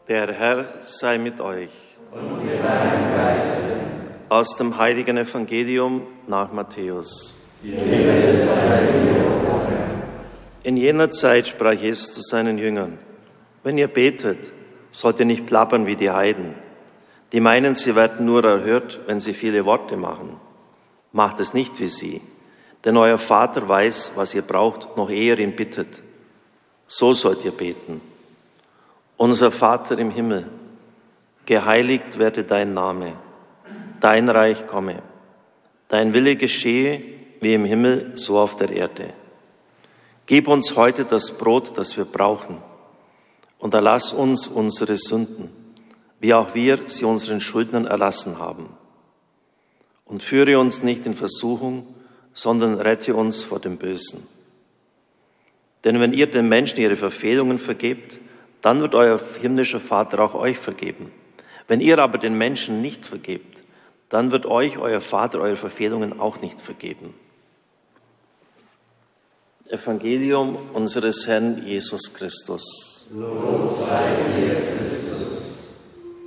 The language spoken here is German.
Der Herr sei mit euch. Und mit deinem Geiste. Aus dem heiligen Evangelium nach Matthäus. In jener Zeit sprach Jesus zu seinen Jüngern: Wenn ihr betet, sollt ihr nicht plappern wie die Heiden. Die meinen, sie werden nur erhört, wenn sie viele Worte machen. Macht es nicht wie sie, denn euer Vater weiß, was ihr braucht, noch ehe ihr ihn bittet. So sollt ihr beten. Unser Vater im Himmel, geheiligt werde dein Name, dein Reich komme, dein Wille geschehe, wie im Himmel, so auf der Erde. Gib uns heute das Brot, das wir brauchen, und erlass uns unsere Sünden, wie auch wir sie unseren Schuldnern erlassen haben. Und führe uns nicht in Versuchung, sondern rette uns vor dem Bösen. Denn wenn ihr den Menschen ihre Verfehlungen vergebt, dann wird euer himmlischer Vater auch euch vergeben. Wenn ihr aber den Menschen nicht vergebt, dann wird euch euer Vater eure Verfehlungen auch nicht vergeben. Evangelium unseres Herrn Jesus Christus. Lob sei dir,